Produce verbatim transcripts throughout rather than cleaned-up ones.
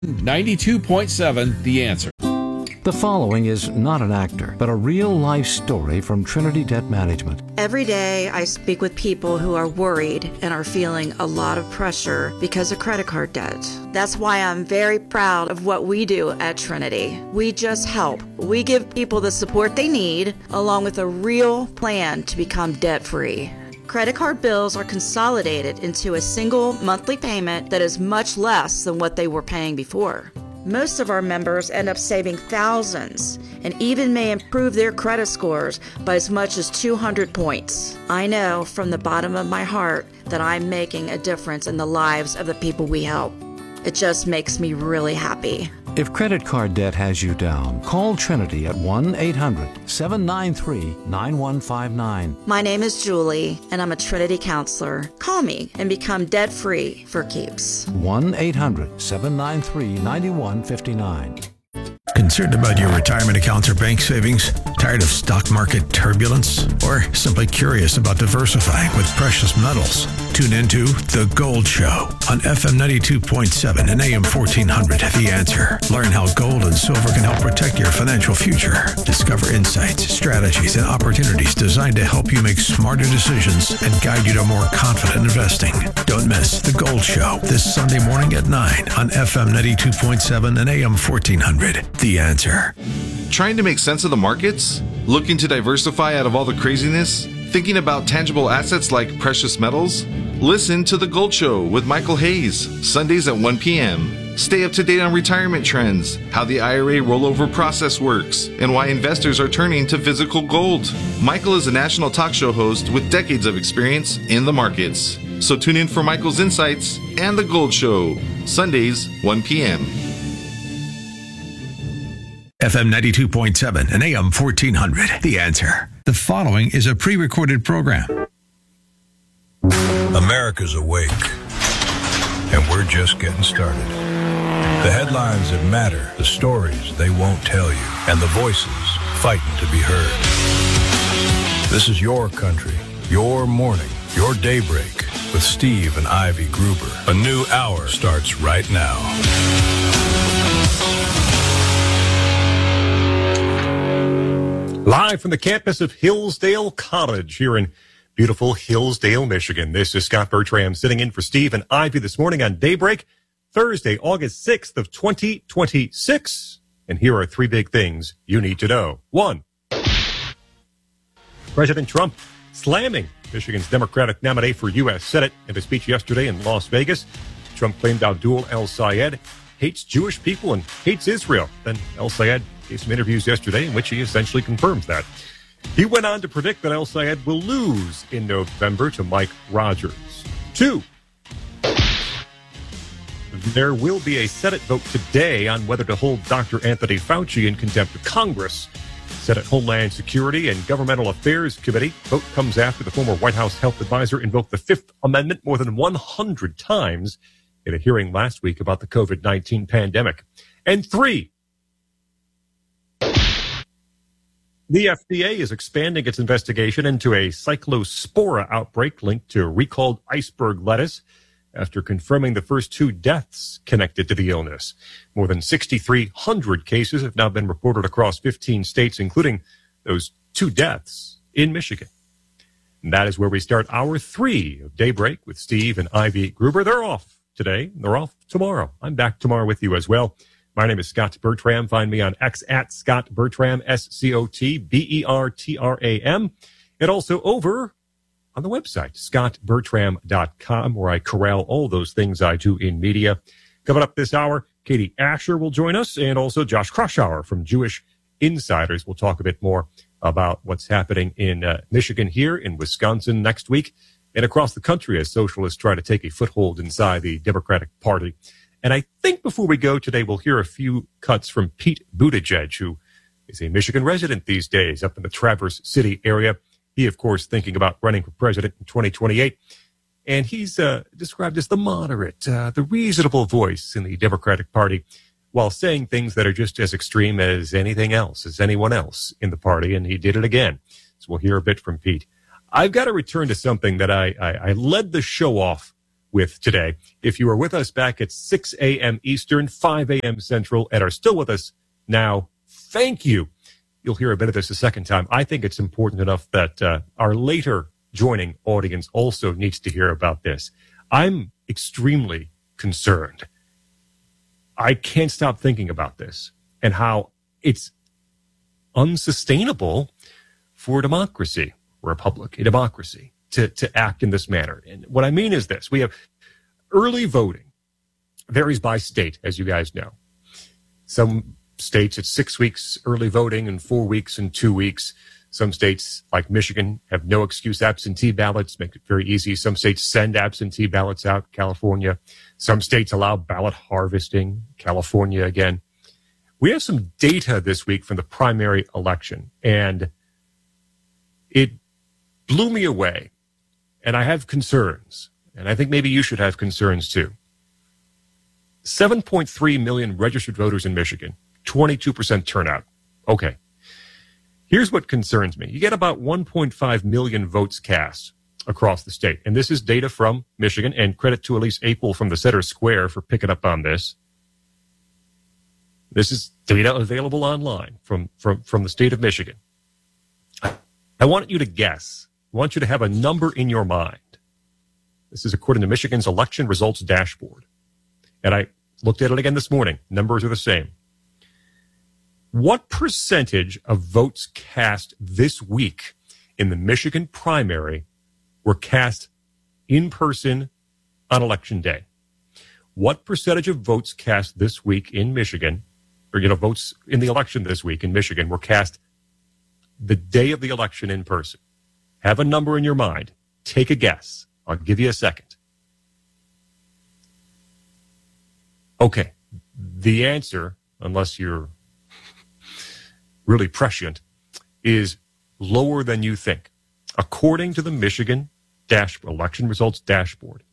ninety-two point seven The Answer. The following is not an actor, but a real-life story from Trinity Debt Management. Every day I speak with people who are worried and are feeling a lot of pressure because of credit card debt. That's why I'm very proud of what we do at Trinity. We just help. We give people the support they need, along with a real plan to become debt-free. Credit card bills are consolidated into a single monthly payment that is much less than what they were paying before. Most of our members end up saving thousands and even may improve their credit scores by as much as two hundred points. I know from the bottom of my heart that I'm making a difference in the lives of the people we help. It just makes me really happy. If credit card debt has you down, call Trinity at one eight hundred seven nine three nine one five nine. My name is Julie, and I'm a Trinity counselor. Call me and become debt-free for keeps. one eight hundred seven nine three nine one five nine. Concerned about your retirement accounts or bank savings? Tired of stock market turbulence? Or simply curious about diversifying with precious metals? Tune into The Gold Show on F M ninety-two point seven and A M fourteen hundred. The Answer. Learn how gold and silver can help protect your financial future. Discover insights, strategies, and opportunities designed to help you make smarter decisions and guide you to more confident investing. Don't miss The Gold Show this Sunday morning at nine on F M ninety-two point seven and A M fourteen hundred. The Answer. Trying to make sense of the markets? Looking to diversify out of all the craziness? Thinking about tangible assets like precious metals? Listen to The Gold Show with Michael Hayes, Sundays at one p.m. Stay up to date on retirement trends, how the I R A rollover process works, and why investors are turning to physical gold. Michael is a national talk show host with decades of experience in the markets. So tune in for Michael's insights and The Gold Show, Sundays, one p.m. F M ninety-two point seven and A M fourteen hundred. The Answer. The following is a pre-recorded program. America's awake, and we're just getting started. The headlines that matter, the stories they won't tell you, and the voices fighting to be heard. This is your country, your morning, your daybreak with Steve and Ivy Gruber. A new hour starts right now. Live from the campus of Hillsdale College here in beautiful Hillsdale, Michigan. This is Scott Bertram sitting in for Steve and Ivy this morning on Daybreak, Thursday, August sixth of twenty twenty-six. And here are three big things you need to know. One, President Trump slamming Michigan's Democratic nominee for U S Senate in a speech yesterday in Las Vegas. Trump claimed Abdul El-Sayed hates Jewish people and hates Israel. Then El-Sayed gave some interviews yesterday in which he essentially confirms that. He went on to predict that El-Sayed will lose in November to Mike Rogers. Two, there will be a Senate vote today on whether to hold Doctor Anthony Fauci in contempt of Congress. Senate Homeland Security and Governmental Affairs Committee vote comes after the former White House health advisor invoked the Fifth Amendment more than one hundred times in a hearing last week about the covid nineteen pandemic. And three, the F D A is expanding its investigation into a cyclospora outbreak linked to recalled iceberg lettuce after confirming the first two deaths connected to the illness. More than six thousand three hundred cases have now been reported across fifteen states, including those two deaths in Michigan. And that is where we start hour three of Daybreak with Steve and Ivy Gruber. They're off today. They're off tomorrow. I'm back tomorrow with you as well. My name is Scott Bertram. Find me on X at Scott Bertram, S C O T B E R T R A M. And also over on the website, scott bertram dot com, where I corral all those things I do in media. Coming up this hour, Katie Asher will join us, and also Josh Kroshauer from Jewish Insiders. We'll talk a bit more about what's happening in uh, Michigan, here in Wisconsin next week, and across the country as socialists try to take a foothold inside the Democratic Party. And I think before we go today, we'll hear a few cuts from Pete Buttigieg, who is a Michigan resident these days up in the Traverse City area. He, of course, thinking about running for president in twenty twenty-eight. And he's uh, described as the moderate, uh, the reasonable voice in the Democratic Party, while saying things that are just as extreme as anything else, as anyone else in the party. And he did it again. So we'll hear a bit from Pete. I've got to return to something that I, I, I led the show off with today. If you were with us back at six a.m. Eastern, five a.m. Central, and are still with us now, thank you. You'll hear a bit of this a second time. I think it's important enough that uh, our later joining audience also needs to hear about this. I'm extremely concerned. I can't stop thinking about this and how it's unsustainable for a democracy, a republic, a democracy, to, to act in this manner. And what I mean is this. We have early voting varies by state, as you guys know. Some states, it's six weeks early voting and four weeks and two weeks. Some states, like Michigan, have no excuse absentee ballots, make it very easy. Some states send absentee ballots out, California. Some states allow ballot harvesting, California again. We have some data this week from the primary election, and it blew me away. And I have concerns, and I think maybe you should have concerns too. seven point three million registered voters in Michigan, twenty-two percent turnout. Okay. Here's what concerns me. You get about one point five million votes cast across the state. And this is data from Michigan, and credit to Elise Apel from the Center Square for picking up on this. This is data available online from, from, from the state of Michigan. I want you to guess. I want you to have a number in your mind. This is according to Michigan's election results dashboard. And I looked at it again this morning. Numbers are the same. What percentage of votes cast this week in the Michigan primary were cast in person on election day? What percentage of votes cast this week in Michigan, or, you know, votes in the election this week in Michigan were cast the day of the election in person? Have a number in your mind. Take a guess. I'll give you a second. Okay. The answer, unless you're really prescient, is lower than you think. According to the Michigan dash election results dashboard,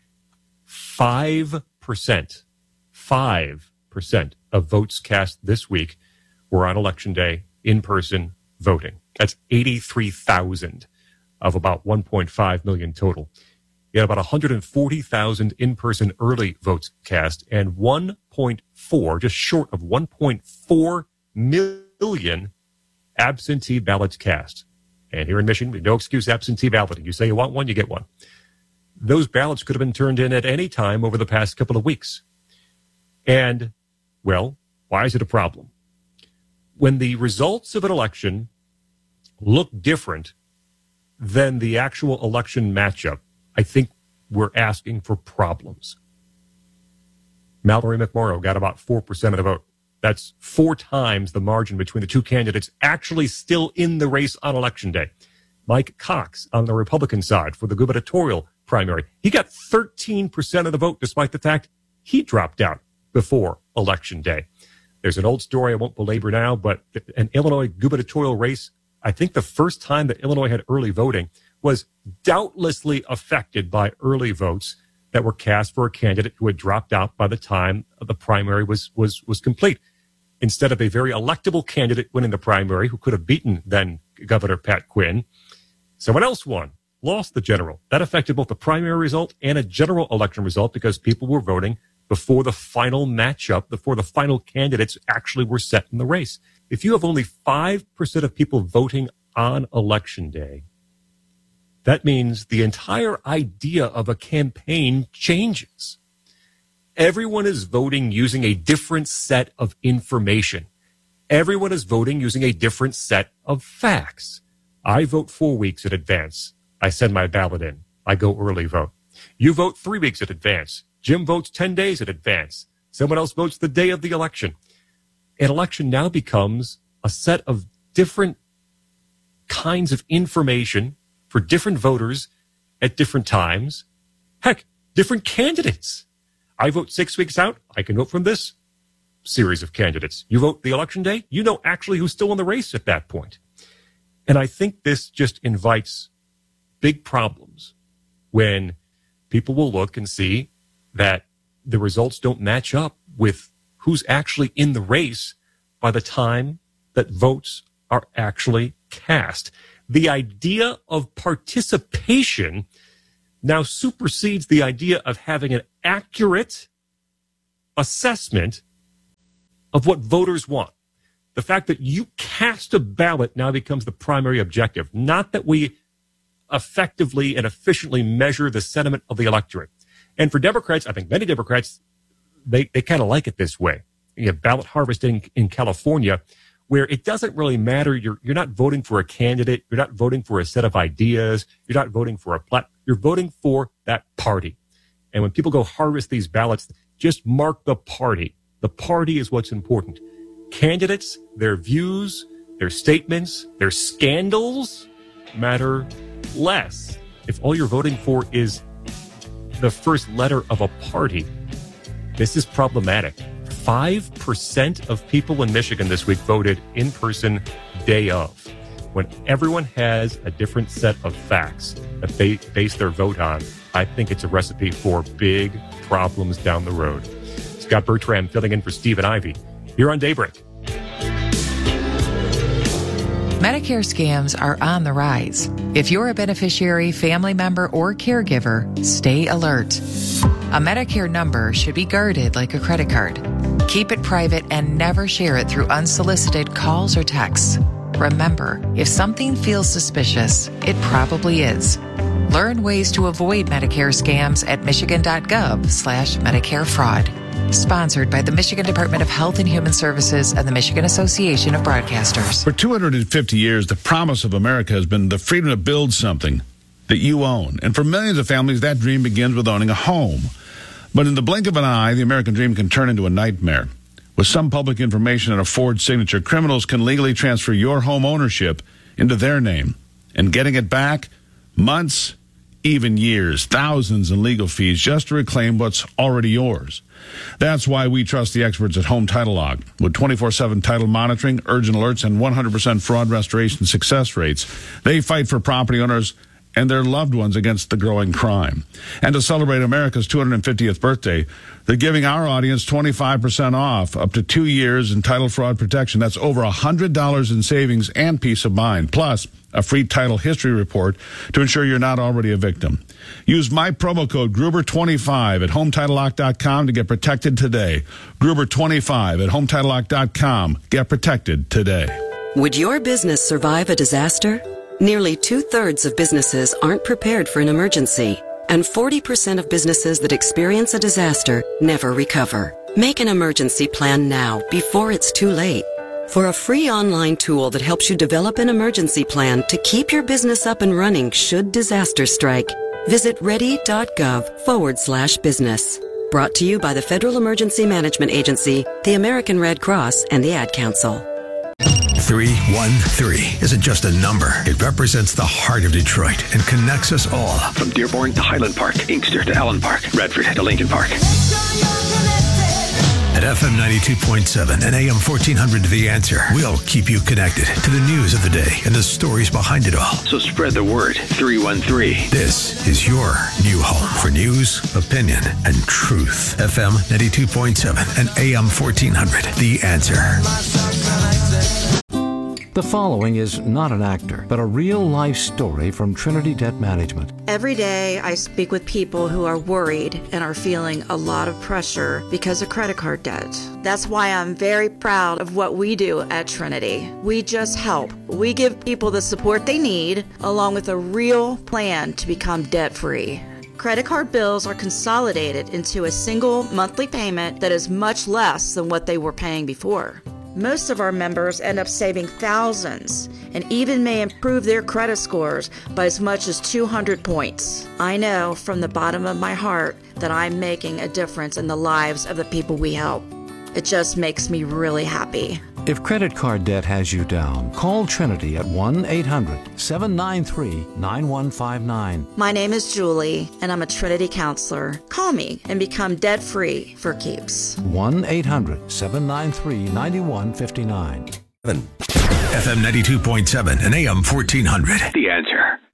five percent, five percent of votes cast this week were on election day in-person voting. That's eighty-three thousand of about one point five million total. You had about one hundred forty thousand in-person early votes cast and one point four, just short of one point four million absentee ballots cast. And here in Michigan, no excuse absentee balloting. You say you want one, you get one. Those ballots could have been turned in at any time over the past couple of weeks. And, well, why is it a problem? When the results of an election look different than the actual election matchup, I think we're asking for problems. Mallory McMorrow got about four percent of the vote. That's four times the margin between the two candidates actually still in the race on election day. Mike Cox on the Republican side for the gubernatorial primary, he got thirteen percent of the vote despite the fact he dropped out before election day. There's an old story I won't belabor now, but an Illinois gubernatorial race, I think the first time that Illinois had early voting was doubtlessly affected by early votes that were cast for a candidate who had dropped out by the time the primary was, was, was complete. Instead of a very electable candidate winning the primary who could have beaten then Governor Pat Quinn, someone else won, lost the general. That affected both the primary result and a general election result because people were voting before the final matchup, before the final candidates actually were set in the race. If you have only five percent of people voting on election day, that means the entire idea of a campaign changes. Everyone is voting using a different set of information. Everyone is voting using a different set of facts. I vote four weeks in advance. I send my ballot in. I go early vote. You vote three weeks in advance. Jim votes ten days in advance. Someone else votes the day of the election. An election now becomes a set of different kinds of information for different voters at different times. Heck, different candidates. I vote six weeks out. I can vote from this series of candidates. You vote the election day. You know actually who's still in the race at that point. And I think this just invites big problems when people will look and see that the results don't match up with who's actually in the race by the time that votes are actually cast. The idea of participation now supersedes the idea of having an accurate assessment of what voters want. The fact that you cast a ballot now becomes the primary objective, not that we effectively and efficiently measure the sentiment of the electorate. And for Democrats, I think many Democrats, they, they kind of like it this way. You have ballot harvesting in California, where it doesn't really matter. You're, you're not voting for a candidate. You're not voting for a set of ideas. You're not voting for a plat. You're voting for that party. And when people go harvest these ballots, just mark the party. The party is what's important. Candidates, their views, their statements, their scandals matter less. If all you're voting for is the first letter of a party, this is problematic. Five percent of people in Michigan this week voted in person day of. When everyone has a different set of facts that they base their vote on, I think it's a recipe for big problems down the road. Scott Bertram filling in for Stephen Ivy here on Daybreak. Medicare scams are on the rise. If you're a beneficiary, family member, or caregiver, stay alert. A Medicare number should be guarded like a credit card. Keep it private and never share it through unsolicited calls or texts. Remember, if something feels suspicious, it probably is. Learn ways to avoid Medicare scams at michigan.gov slash Medicare fraud. Sponsored by the Michigan Department of Health and Human Services and the Michigan Association of Broadcasters. For two hundred fifty years, the promise of America has been the freedom to build something that you own. And for millions of families, that dream begins with owning a home. But in the blink of an eye, the American dream can turn into a nightmare. With some public information and a forged signature, criminals can legally transfer your home ownership into their name. And getting it back, months, even years, thousands in legal fees just to reclaim what's already yours. That's why we trust the experts at Home Title Lock. With twenty-four seven title monitoring, urgent alerts, and one hundred percent fraud restoration success rates, they fight for property owners and their loved ones against the growing crime. And to celebrate America's two hundred fiftieth birthday, they're giving our audience twenty-five percent off, up to two years in title fraud protection. That's over one hundred dollars in savings and peace of mind, plus a free title history report to ensure you're not already a victim. Use my promo code Gruber twenty-five at home title lock dot com to get protected today. Gruber twenty-five at home title lock dot com. Get protected today. Would your business survive a disaster? Nearly two-thirds of businesses aren't prepared for an emergency, and forty percent of businesses that experience a disaster never recover. Make an emergency plan now, before it's too late. For a free online tool that helps you develop an emergency plan to keep your business up and running should disaster strike, visit ready.gov forward slash business. Brought to you by the Federal Emergency Management Agency, the American Red Cross, and the Ad Council. three one three isn't just a number. It represents the heart of Detroit and connects us all. From Dearborn to Highland Park, Inkster to Allen Park, Redford to Lincoln Park. At F M ninety-two point seven and A M fourteen hundred The Answer, we'll keep you connected to the news of the day and the stories behind it all. So spread the word. three one three. This is your new home for news, opinion, and truth. F M ninety-two point seven and A M fourteen hundred The Answer. The following is not an actor, but a real-life story from Trinity Debt Management. Every day I speak with people who are worried and are feeling a lot of pressure because of credit card debt. That's why I'm very proud of what we do at Trinity. We just help. We give people the support they need, along with a real plan to become debt-free. Credit card bills are consolidated into a single monthly payment that is much less than what they were paying before. Most of our members end up saving thousands and even may improve their credit scores by as much as two hundred points. I know from the bottom of my heart that I'm making a difference in the lives of the people we help. It just makes me really happy. If credit card debt has you down, call Trinity at one eight hundred seven nine three nine one five nine. My name is Julie, and I'm a Trinity counselor. Call me and become debt-free for keeps. one eight hundred seven nine three nine one five nine. F M ninety-two point seven and A M fourteen hundred. The Answer.